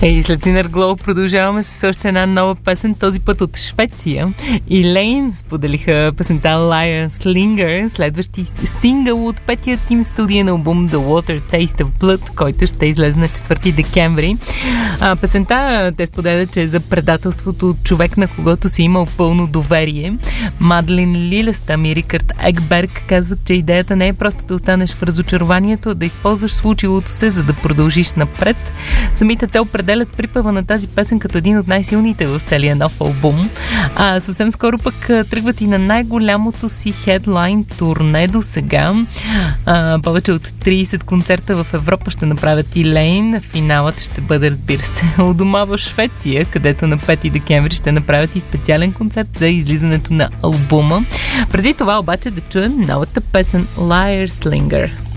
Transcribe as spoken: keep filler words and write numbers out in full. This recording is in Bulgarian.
И след Inner Glow продължаваме с още една нова песен, този път от Швеция. Elaine споделиха песента Liar Slinger, следващи сингъл от петият им студиен албум The Water Taste of Blood, който ще излезе на четвърти декември. А, песента те споделят, че е за предателството от човек, на когото си имал пълно доверие. Мадлин Лилестъм и Рикард Екберг казват, че идеята не е просто да останеш в разочарованието, а да използваш случилото се, за да продължиш напред. Самите те определят припева на тази песен като един от най-силните в целия нов албум. А съвсем скоро пък тръгват и на най-голямото си хедлайн турне до сега. А, повече от трийсет концерта в Европа ще направят Elaine. Финалът ще бъде, разбира се, у дома в Швеция, където на пети декември ще направят и специален концерт за излизането на албума. Преди това обаче да чуем новата песен Liar Slinger.